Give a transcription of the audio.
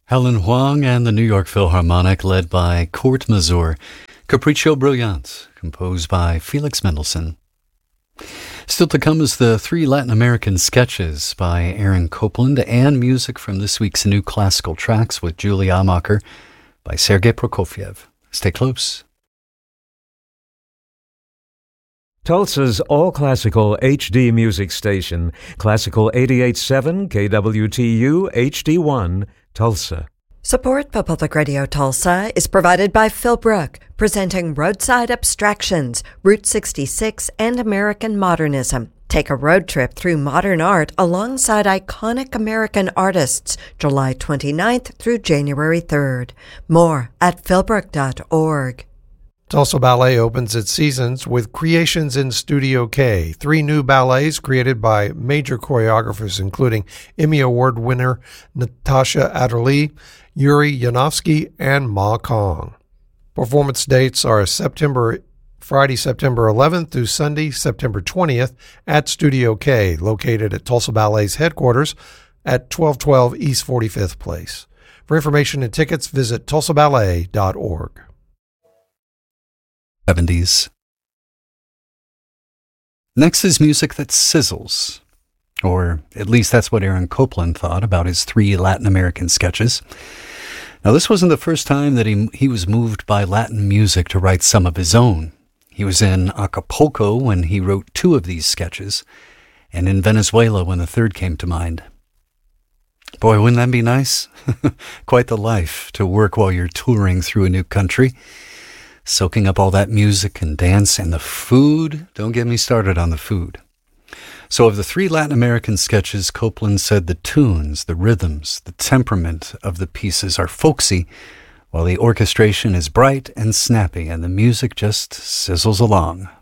Helen Huang and the New York Philharmonic, led by Kurt Masur. Capriccio Brilliant, composed by Felix Mendelssohn. Still to come is the 3 Latin American sketches by Aaron Copland and music from this week's New Classical Tracks with Julie Amacher by Sergei Prokofiev. Stay close. Tulsa's all-classical HD music station, Classical 88.7 KWTU HD1, Tulsa. Support for Public Radio Tulsa is provided by Philbrook, presenting Roadside Abstractions, Route 66, and American Modernism. Take a road trip through modern art alongside iconic American artists, July 29th through January 3rd. More at philbrook.org. Tulsa Ballet opens its seasons with Creations in Studio K, 3 new ballets created by major choreographers including Emmy Award winner Natasha Adderley, Yuri Yanovsky, and Ma Kong. Performance dates are Friday, September 11th through Sunday, September 20th at Studio K, located at Tulsa Ballet's headquarters at 1212 East 45th Place. For information and tickets, visit tulsaballet.org. 70s. Next is music that sizzles, or at least that's what Aaron Copland thought about his 3 Latin American sketches. Now, this wasn't the first time that he was moved by Latin music to write some of his own. He was in Acapulco when he wrote 2 of these sketches, and in Venezuela when the third came to mind. Boy, wouldn't that be nice? Quite the life to work while you're touring through a new country, soaking up all that music and dance and the food. Don't get me started on the food. So of the 3 Latin American sketches, Copland said the tunes, the rhythms, the temperament of the pieces are folksy, while the orchestration is bright and snappy and the music just sizzles along.